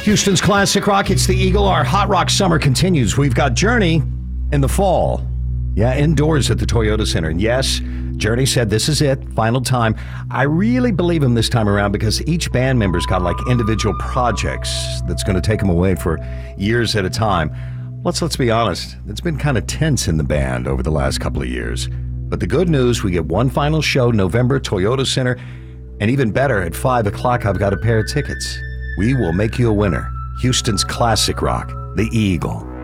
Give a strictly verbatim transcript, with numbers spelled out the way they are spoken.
Houston's classic rock, it's the Eagle. Our hot rock summer continues. We've got Journey in the fall. Yeah, indoors at the Toyota Center. And yes, Journey said this is it, final time. I really believe him this time around because each band member's got like individual projects that's going to take them away for years at a time. Let's let's be honest, it's been kind of tense in the band over the last couple of years. But the good news, we get one final show, November, Toyota Center. And even better, at five o'clock, I've got a pair of tickets. We will make you a winner. Houston's classic rock, the Eagle.